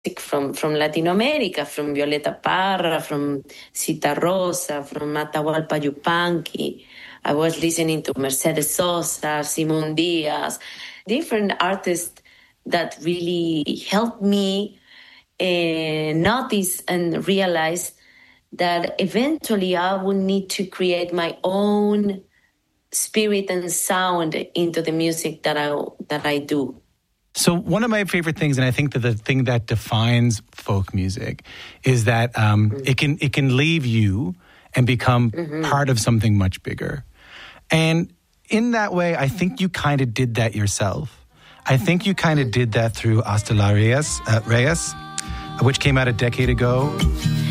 from Latin America, from Violeta Parra, from Cita Rosa, from Atahualpa Yupanqui. I was listening to Mercedes Sosa, Simon Diaz, different artists that really helped me notice and realize that eventually I will need to create my own spirit and sound into the music that I do. So one of my favorite things, and I think that the thing that defines folk music, is that it can leave you and become part of something much bigger. And in that way, I think you kind of did that yourself. I think you kind of did that through Hasta la Reyes, which came out a decade ago.